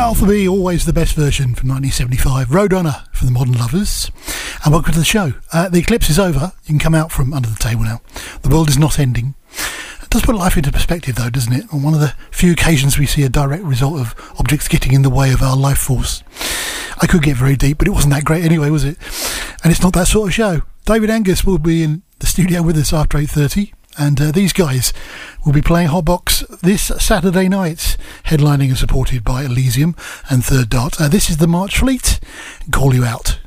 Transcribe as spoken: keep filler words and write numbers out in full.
Well, for me, always the best version from nineteen seventy-five, Roadrunner from the Modern Lovers. And welcome to the show. Uh, the eclipse is over. You can come out from under the table now. The world is not ending. It does put life into perspective, though, doesn't it? On one of the few occasions we see a direct result of objects getting in the way of our life force. I could get very deep, but it wasn't that great anyway, was it? And it's not that sort of show. David Angus will be in the studio with us after eight thirty. And uh, these guys will be playing Hotbox this Saturday night, headlining and supported by Elysium and Third Dot. Uh, this is the March Fleet. Call You Out.